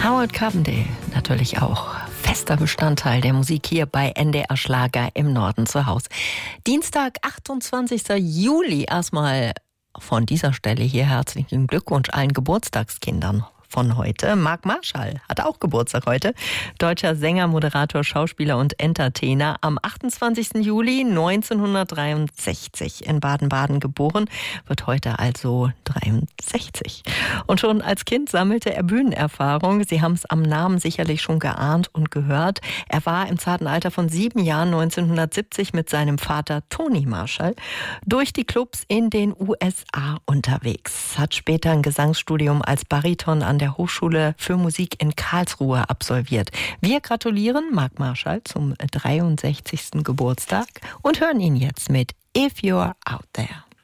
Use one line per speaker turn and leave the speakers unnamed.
Howard Carpendale natürlich auch fester Bestandteil der Musik hier bei NDR Schlager im Norden zu Hause. Dienstag, 28. Juli. Erstmal von dieser Stelle hier herzlichen Glückwunsch allen Geburtstagskindern von heute. Marc Marschall hat auch Geburtstag heute. Deutscher Sänger, Moderator, Schauspieler und Entertainer. Am 28. Juli 1963 in Baden-Baden geboren, wird heute also 63. Und schon als Kind sammelte er Bühnenerfahrung. Sie haben es am Namen sicherlich schon geahnt und gehört. Er war im zarten Alter von 7 Jahren 1970 mit seinem Vater Toni Marschall durch die Clubs in den USA unterwegs. Hat später ein Gesangsstudium als Bariton an der Hochschule für Musik in Karlsruhe absolviert. Wir gratulieren Marc Marschall zum 63. Geburtstag und hören ihn jetzt mit If You're Out There.